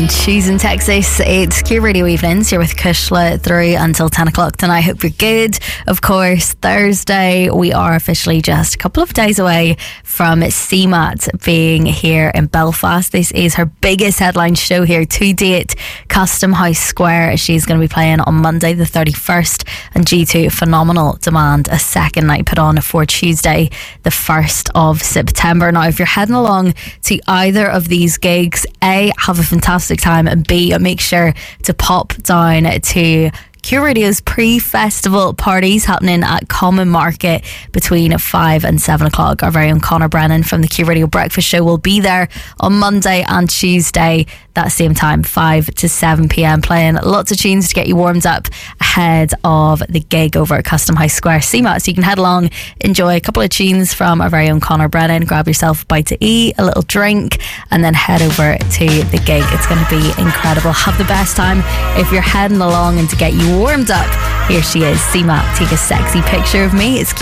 She's in Texas. It's Q Radio Evenings. You're with Kushla through until 10 o'clock tonight. Hope you're good. Of course, Thursday, we are officially just a couple of days away from CMAT being here in Belfast. This is her biggest headline show here to date, Custom House Square. She's going to be playing on Monday the 31st, and due to phenomenal demand, a second night put on for Tuesday the 1st of September. Now, if you're heading along to either of these gigs, A, have a fantastic time, and B, make sure to pop down to Q Radio's pre-festival parties happening at Common Market between 5 and 7 o'clock. Our very own Conor Brennan from the Q Radio Breakfast Show will be there on Monday and Tuesday, that same time, 5 to 7 p.m, playing lots of tunes to get you warmed up ahead of the gig over at Custom House Square CMAT. So you can head along, enjoy a couple of tunes from our very own Conor Brennan, grab yourself a bite to eat, a little drink, and then head over to the gig. It's going to be incredible. Have the best time. If you're heading along, and to get you warmed up, here she is, CMAT. Take a sexy picture of me. It's